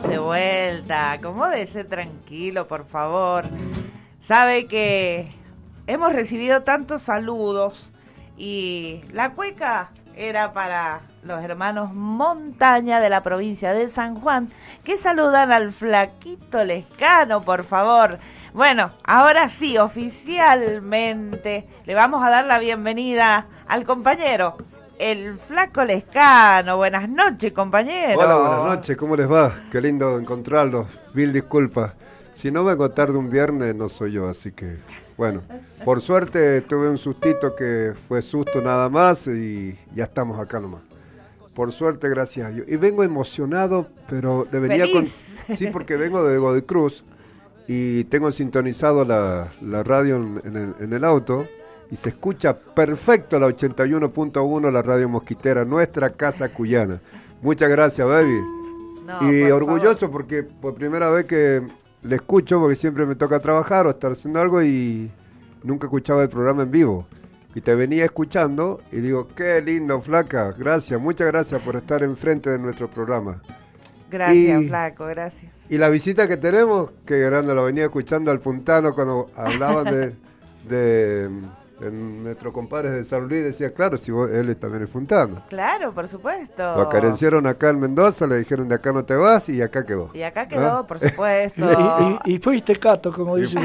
de vuelta. Acomódese tranquilo, por favor. Sabe que hemos recibido tantos saludos y la cueca era para los hermanos Montaña de la provincia de San Juan, que saludan al Flaquito Lescano, por favor. Bueno, ahora sí, oficialmente le vamos a dar la bienvenida al compañero, el Flaco Lescano. Buenas noches, compañero. Hola, buenas noches, ¿cómo les va? Qué lindo encontrarlos. Mil disculpas. Si no vengo tarde un viernes, no soy yo, así que... Bueno, por suerte tuve un sustito que fue susto nada más y ya estamos acá nomás. Por suerte, gracias a Dios. Y vengo emocionado, pero debería... Sí, porque vengo de Godoy Cruz y tengo sintonizado la radio en el auto y se escucha perfecto la 81.1, la radio mosquitera, nuestra casa cuyana. Muchas gracias, baby. No, y orgulloso porque por primera vez que... Le escucho porque siempre me toca trabajar o estar haciendo algo y nunca escuchaba el programa en vivo. Y te venía escuchando y digo, qué lindo, Flaca, gracias, muchas gracias por estar enfrente de nuestro programa. Gracias, Flaco, gracias. Y la visita que tenemos, que grande, lo venía escuchando al Puntano cuando hablaban de nuestro compadre de San Luis, decía, claro, si él también es puntano. Claro, por supuesto. Lo acarenciaron acá en Mendoza, le dijeron de acá no te vas y acá quedó. Y acá quedó, por supuesto. Y fuiste Cato, como dice.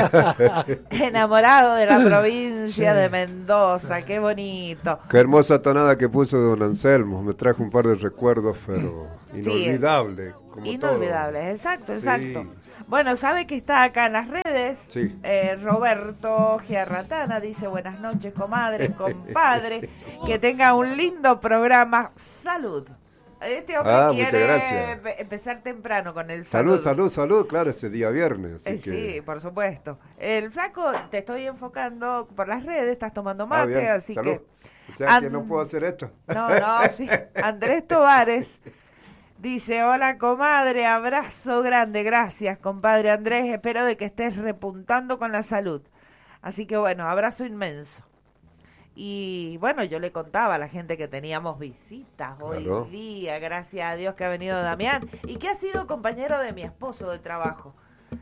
Enamorado de la provincia de Mendoza, qué bonito. Qué hermosa tonada que puso don Anselmo, me trajo un par de recuerdos, pero inolvidables. Sí, inolvidables, exacto. Sí. Bueno, sabe que está acá en las redes. Sí. Roberto Giarratana dice, buenas noches, comadre, compadre, que tenga un lindo programa. Salud. Este hombre quiere empezar temprano con el salud. Salud, claro, ese día viernes. Sí, por supuesto. El Flaco, te estoy enfocando por las redes, estás tomando mate, así salud. Que... O sea que no puedo hacer esto. No, sí. Andrés Tovares dice, hola comadre, abrazo grande, gracias compadre Andrés, espero de que estés repuntando con la salud. Así que bueno, abrazo inmenso. Y bueno, yo le contaba a la gente que teníamos visitas hoy día, gracias a Dios que ha venido Damián y que ha sido compañero de mi esposo de trabajo.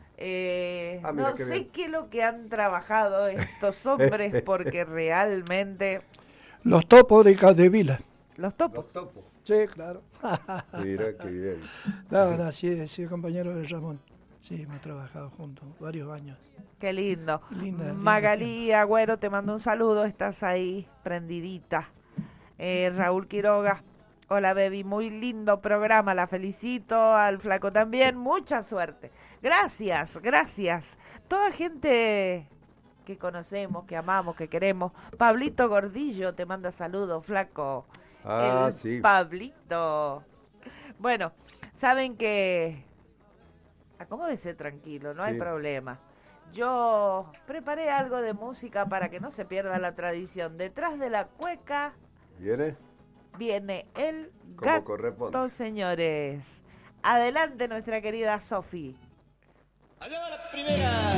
No sé qué es lo que han trabajado estos hombres porque realmente... Los topos de Caldevila. ¿Los topos? Sí, claro. Mira qué bien. No, sí, compañero de Ramón. Sí, hemos trabajado juntos varios años. Qué lindo. Linda, Magalí Agüero, te mando un saludo, estás ahí prendidita. Raúl Quiroga, hola baby, muy lindo programa, la felicito, al Flaco también, mucha suerte. Gracias. Toda gente que conocemos, que amamos, que queremos. Pablito Gordillo te manda saludos, Flaco. Sí. Pablito. Bueno, saben que... Acomódese tranquilo, no hay problema. Yo preparé algo de música para que no se pierda la tradición. Detrás de la cueca... Viene el gato, señores. Adelante, nuestra querida Sofi. Allá va la primera.